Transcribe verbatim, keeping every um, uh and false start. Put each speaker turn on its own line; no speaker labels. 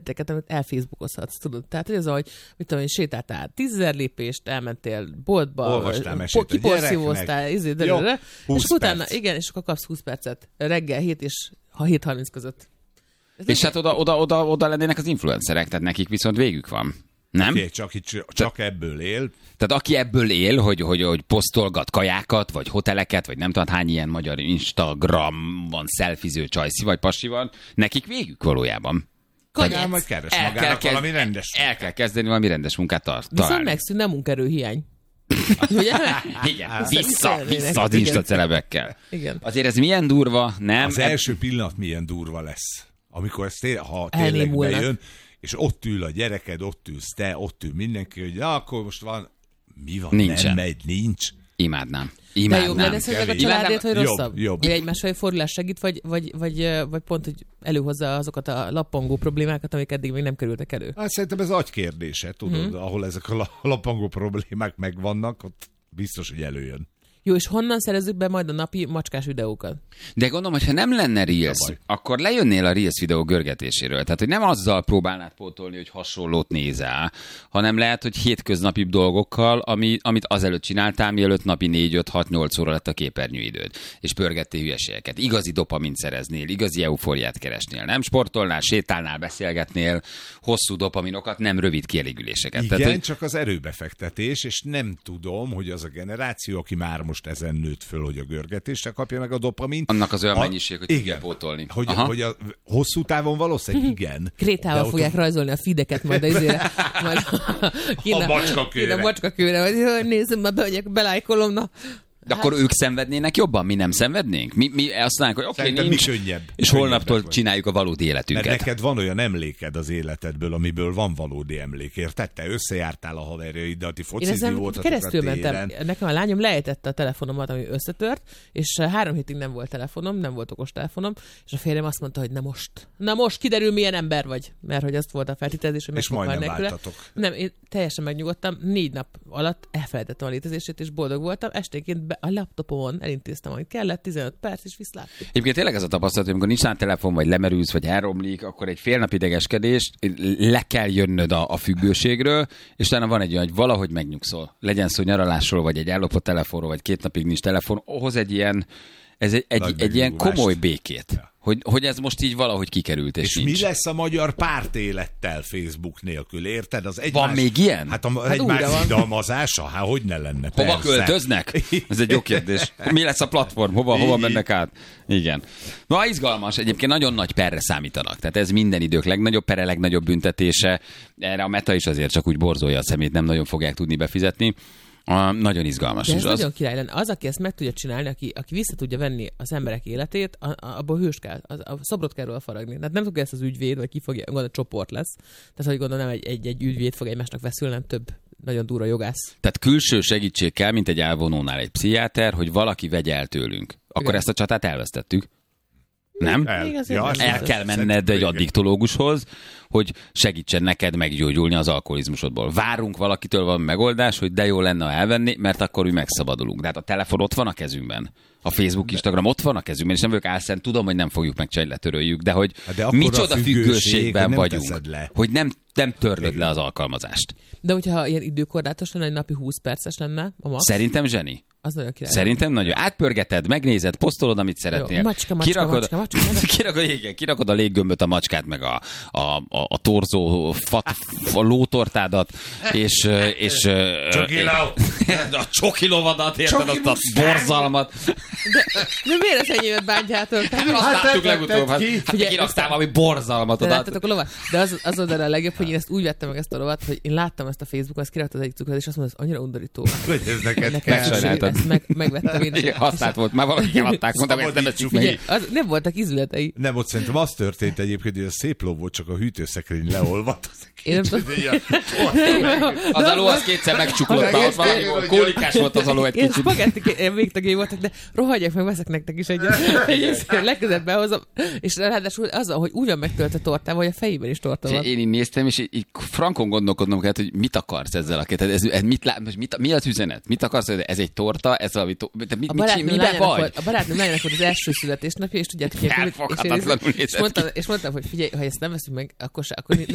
editeket, amit elfacebookozhatsz, tudod. Tehát, hogy az, hogy mit tudom én, sétáltál tízezer lépést, elmentél boltba,
olvastál mesét a
kiporszívóztál, izé, de,
jó,
de, de, és utána,
perc.
Igen, és akkor kapsz húsz percet reggel hét és hét harminc között. Ez
és hát oda, oda, oda, oda lennének az influencerek, tehát nekik viszont végük van. Nem?
Okay, csak, csak ebből él.
Tehát aki ebből él, hogy, hogy, hogy posztolgat kajákat, vagy hoteleket, vagy nem tudom hány ilyen magyar Instagramban szelfiző csajszi, vagy pasi van, nekik végük valójában.
Kanyál majd keres el magának kezd, valami rendes.
El kell kezdeni valami rendes munkát tar- találni.
Viszont megszűnne a munkaerőhiány.
Igen, vissza, vissza az instacelebekkel.
Igen.
Azért ez milyen durva, nem?
Az első pillanat milyen durva lesz, amikor ez té- ha tényleg
Elnémulnak.
bejön, és ott ül a gyereked, ott ülsz te, ott ül mindenki, hogy na, akkor most van, mi van,
Nincsen.
nem megy, nincs.
Imádnám.
De
Imádnám.
jobb lesz ezek a
kevés.
családét, hogy
Jobb,
rosszabb?
jobb.
Hogy egymás felé fordulás segít, vagy, vagy, vagy, vagy pont, hogy előhozza azokat a lappangó problémákat, amik eddig még nem kerültek elő.
Hát szerintem ez agykérdése, tudod, hmm. ahol ezek a lapangó problémák megvannak, ott biztos, hogy előjön.
Jó, és honnan szerezzük be majd a napi macskás videókat?
De gondolom, hogy ha nem lenne Reels, akkor lejönnél a Reels videó görgetéséről. Tehát, hogy nem azzal próbálnád pótolni, hogy hasonlót nézel, hanem lehet, hogy hétköznapi dolgokkal, ami, amit azelőtt csináltál, mielőtt napi négy, öt, hat, nyolc óra lett a képernyőidőd. És pörgettél hülyeségeket. Igazi dopamint szereznél, igazi eufóriát keresnél. Nem sportolnál, sétálnál, beszélgetnél, hosszú dopaminokat, nem rövid kielégüléseket.
Igen,
Tehát, hogy...
csak az erőbefektetés, és nem tudom, hogy az a generáció, aki már most ezen nőtt föl, hogy a görgetésre kapja meg a dopamint.
Annak az olyan
a,
mennyiség, hogy tudja pótolni.
Hogy, hogy a hosszú távon valószínűleg igen.
Krétával fogják ott... rajzolni a feedeket majd a izére. Majd
a macskakőre.
A macskakőre, hogy nézzem, már bemegyek, belájkolom, na.
De hát... akkor ők szenvednének jobban, mi nem szenvednénk? Mi, mi azt mondjuk, hogy oké, okay, nincs,
mi könnyebb.
és holnaptól csináljuk a valódi életünket.
Mert neked van olyan emléked az életedből, amiből van valódi emlék, érted? Te összejártál a haverjaiddal, ti focizni voltatok a
keresztül
téren.
mentem. Nekem a lányom lejtette a telefonomat, ami összetört, és három hétig nem volt telefonom, nem volt okos telefonom, és a férjem azt mondta, hogy na most, na most kiderül, milyen ember vagy. Mert hogy azt volt a feltételezés, hogy
és majdnem váltatok.
Nem, én teljesen megnyugodtam, négy nap alatt elfelejtettem a létezését, és boldog voltam. Esténként be a laptopon elintéztem, amit kellett, tizenöt perc, és viszlát.
Egyébként tényleg ez a tapasztalat, hogy amikor nincs rá telefon, vagy lemerülsz, vagy elromlik, akkor egy fél nap idegeskedés, le kell jönnöd a, a függőségről, és utána van egy olyan, hogy valahogy megnyugszol. Legyen szó nyaralásról, vagy egy ellopott telefonról, vagy két napig nincs telefon, ahhoz egy ilyen, ez egy, egy, egy ilyen komoly békét. Ja. Hogy, hogy ez most így valahogy kikerült, és,
és
nincs.
mi lesz a magyar pártélettel Facebook nélkül, érted? Az egymás...
Van még ilyen?
Hát, a, hát egymás szidalmazása, hát hogy ne lenne,
Hova
persze.
költöznek? Ez egy jó kérdés. Mi lesz a platform? Hova, hova mennek át? Igen. Na, izgalmas. Egyébként nagyon nagy perre számítanak. Tehát ez minden idők legnagyobb pere, legnagyobb büntetése. Erre a Meta is azért csak úgy borzolja a szemét, nem nagyon fogják tudni befizetni. Uh, nagyon izgalmas.
De ez
az...
nagyon király lenne. Az, aki ezt meg tudja csinálni, aki, aki vissza tudja venni az emberek életét, a, a, abból hős kell, a, a szobrot kell róla faragni. Tehát nem tudja ezt az ügyvéd, vagy ki fogja, gondolom, csoport lesz. Tehát, hogy gondolom, nem egy, egy, egy ügyvéd fog egymásnak veszülni, nem több nagyon durva jogász. Tehát
külső segítség kell, mint egy elvonónál egy pszichiáter, hogy valaki vegye el tőlünk. Akkor igen. Ezt a csatát elvesztettük. Nem?
El,
ja, el kell menned egy addiktológushoz, hogy segítsen neked meggyógyulni az alkoholizmusodból. Várunk valakitől valami megoldás, hogy de jó lenne, ha elvenni, mert akkor mi megszabadulunk. De hát a telefon ott van a kezünkben. A Facebook, Instagram ott van a kezünkben, és nem vagyok álszent, tudom, hogy nem fogjuk megcsinálni, letöröljük, de hogy
de
micsoda függőségben
nem
vagyunk, hogy nem, nem törlöd le az alkalmazást.
De hogyha ilyen időkorlátos lenne, hogy napi húsz perces lenne a max.
Szerintem zseni.
Az nagyon király.
Szerintem nagyon. Átpörgeted, megnézed, posztolod, amit szeretnél.
Jó, macska, macska,
kirakod,
macska, macska, macska.
kirakod, igen, kirakod a léggömböt, a macskát, meg a, a, a, a torzó, fat, a lótortádat, és... és
Csokiló!
A csokilovadat, érted, azt a borzalmat.
De, de miért az enyémet bántjátok?
Hát láttuk legutóbb, hát, hát te kiraktál valami borzalmat oda.
Láttátok a lovat? De az, az volt a legjobb, hogy én ezt úgy vettem meg ezt a lovat, hogy én láttam ezt a Facebookon, azt kirakta az egyik cukrot, és azt mondta, ez annyira undorító.
Hogy ez neked
megsajnáltad.
Ezt meg, megvettem én.
Igen, használt volt, már valaki adták, mondtam, hogy ezt nem eszünk meg.
Nem voltak ízületei.
Nem, ott szerintem az történt egyébként, hogy a szép ló volt, csak a hűtőszekrény leolvadt.
Én nem tudom.
Az aló az kétszer megcsuklott, ott valami kólikás volt az aló egy
Én
kicsit.
spagetti végtagjai voltak, de rohagyjak meg, veszek nektek is egyet. Legközelebb behozom. És ráadásul az, hogy úgy van megtölt a tortával, hogy a fejében is torta van.
Én így néztem, és így frankon gondolkodnom kellett, hogy mit akarsz ezzel a két. Ez, ez, mit lát, mit, mi az üzenet? Mit akarsz? Ez egy torta? Ez valami to... mi, mi, miben vagy?
Volt, a barátnőm lányának volt az első születésnapja, és tudjátok, hogy és, és, és, mondtam, és mondtam, hogy figyelj, ha ezt nem veszünk meg, akkor, se, akkor